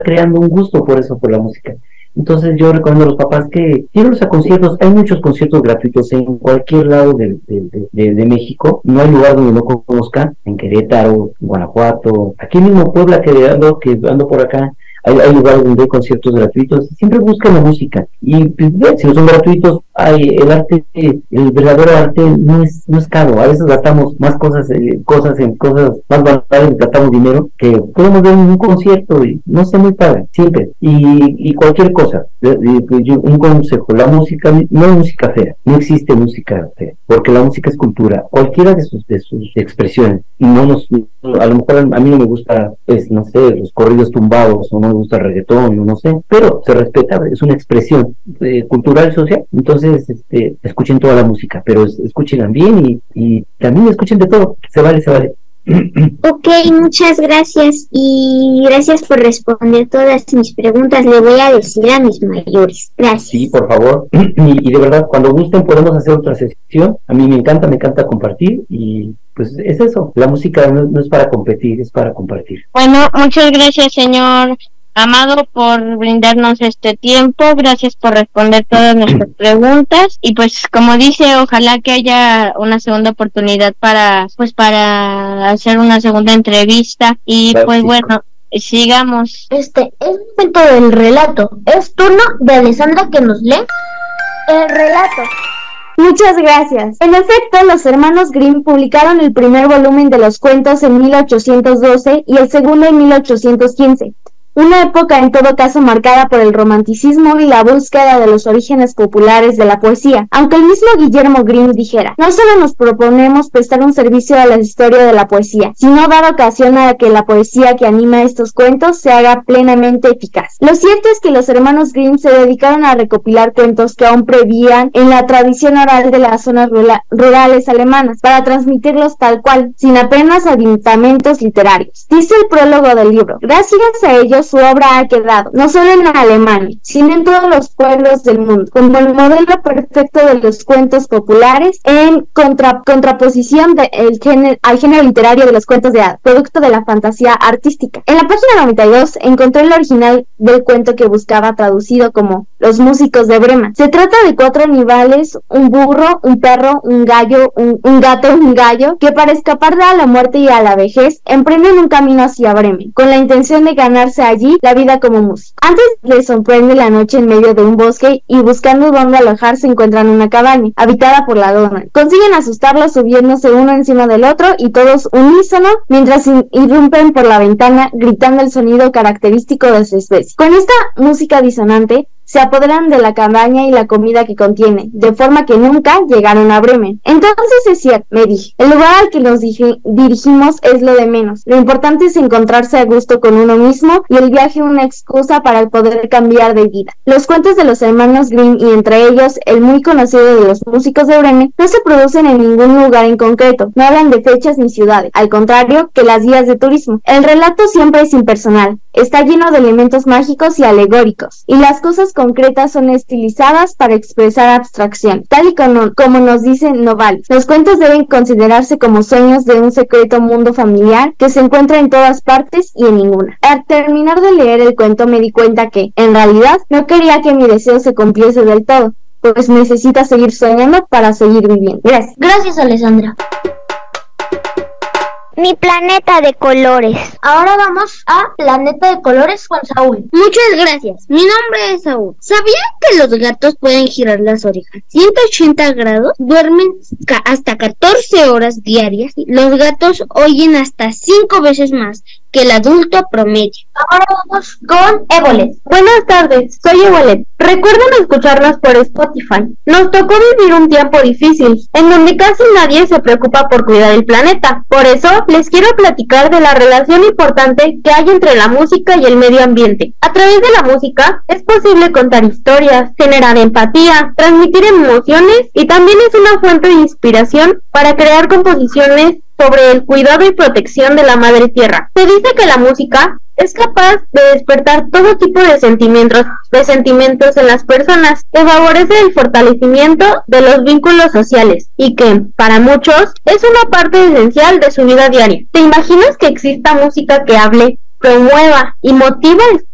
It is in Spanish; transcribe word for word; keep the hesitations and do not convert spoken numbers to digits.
creando un gusto por eso, por la música. Entonces yo recomiendo a los papás que llévenlos a conciertos. Hay muchos conciertos gratuitos en cualquier lado de, de, de, de, de México. No hay lugar donde no conozcan, en Querétaro, Guanajuato, aquí mismo en Puebla, que ando, que ando por acá. Hay, hay lugares donde hay conciertos gratuitos. Siempre buscan la música. Y pues, si no son gratuitos, hay el arte, el verdadero arte no es, no es caro. A veces gastamos más cosas, eh, cosas en cosas más baratas, gastamos dinero que podemos ver en un concierto y no sé, muy padre, siempre. Y, y cualquier cosa. Un consejo, la música, no hay música fea, no existe música fea, porque la música es cultura, cualquiera de sus, de sus expresiones. Y no nos, a lo mejor a mí no me gusta, pues, no sé, los corridos tumbados, o no me gusta el reggaetón, o no sé, pero se respeta, es una expresión eh, cultural y social. Entonces, este, escuchen toda la música, pero es, escúchenla bien y, y también escuchen de todo, se vale, se vale. Ok, muchas gracias y gracias por responder todas mis preguntas. Le voy a decir a mis mayores. Gracias. Sí, por favor. Y, y de verdad, cuando gusten podemos hacer otra sesión. A mí me encanta, me encanta compartir y pues es eso. La música no, no es para competir, es para compartir. Bueno, muchas gracias, señor Amado, por brindarnos este tiempo. Gracias por responder todas nuestras preguntas y pues como dice, ojalá que haya una segunda oportunidad para pues para hacer una segunda entrevista y claro, pues sí. Bueno, sigamos. Este es el momento del relato. Es turno de Alessandra que nos lee el relato. Muchas gracias. En efecto, los hermanos Grimm publicaron el primer volumen de los cuentos en mil ochocientos doce y el segundo en mil ochocientos quince. Una época en todo caso marcada por el romanticismo y la búsqueda de los orígenes populares de la poesía, aunque el mismo Guillermo Grimm dijera: no solo nos proponemos prestar un servicio a la historia de la poesía, sino dar ocasión a que la poesía que anima estos cuentos se haga plenamente eficaz. Lo cierto es que los hermanos Grimm se dedicaron a recopilar cuentos que aún prevían en la tradición oral de las zonas rura- rurales alemanas, para transmitirlos tal cual, sin apenas aditamentos literarios. Dice el prólogo del libro: gracias a ellos su obra ha quedado, no solo en Alemania, sino en todos los pueblos del mundo, como el modelo perfecto de los cuentos populares, en contra, contraposición de el género, al género literario de los cuentos de hadas, producto de la fantasía artística. En la página noventa y dos encontré el original del cuento que buscaba, traducido como Los músicos de Bremen. Se trata de cuatro animales, un burro, un perro, un gallo, un, un gato, un gallo, que para escapar de la muerte y a la vejez, emprenden un camino hacia Bremen, con la intención de ganarse allí la vida como músico. Antes les sorprende la noche en medio de un bosque y buscando dónde alojarse encuentran una cabaña habitada por la dona. Consiguen asustarlos subiéndose uno encima del otro y todos unísono mientras irrumpen por la ventana gritando el sonido característico de su especie. Con esta música disonante se apoderan de la cabaña y la comida que contiene, de forma que nunca llegaron a Bremen. Entonces es cierto, me dije, el lugar al que nos dije, dirigimos es lo de menos. Lo importante es encontrarse a gusto con uno mismo y el viaje una excusa para poder cambiar de vida. Los cuentos de los hermanos Grimm y entre ellos el muy conocido de los músicos de Bremen no se producen en ningún lugar en concreto, no hablan de fechas ni ciudades, al contrario que las guías de turismo. El relato siempre es impersonal, está lleno de elementos mágicos y alegóricos, y las cosas concretas son estilizadas para expresar abstracción, tal y como, como nos dice Novalis. Los cuentos deben considerarse como sueños de un secreto mundo familiar que se encuentra en todas partes y en ninguna. Al terminar de leer el cuento me di cuenta que, en realidad, no quería que mi deseo se cumpliese del todo, pues necesita seguir soñando para seguir viviendo. Gracias. Gracias, Alessandra. Mi planeta de colores. Ahora vamos a Planeta de Colores con Saúl. Muchas gracias. Mi nombre es Saúl. ¿Sabían que los gatos pueden girar las orejas ciento ochenta grados? Duermen ca- hasta catorce horas diarias. Los gatos oyen hasta cinco veces más que el adulto promedio. Ahora vamos con Ébolet. Buenas tardes, soy Ébolet. Recuerden escucharnos por Spotify. Nos tocó vivir un tiempo difícil, en donde casi nadie se preocupa por cuidar el planeta. Por eso, les quiero platicar de la relación importante que hay entre la música y el medio ambiente. A través de la música, es posible contar historias, generar empatía, transmitir emociones y también es una fuente de inspiración para crear composiciones sobre el cuidado y protección de la madre tierra. Se dice que la música es capaz de despertar todo tipo de sentimientos, de sentimientos en las personas, que favorece el fortalecimiento de los vínculos sociales y que, para muchos, es una parte esencial de su vida diaria. ¿Te imaginas que exista música que hable, promueva y motive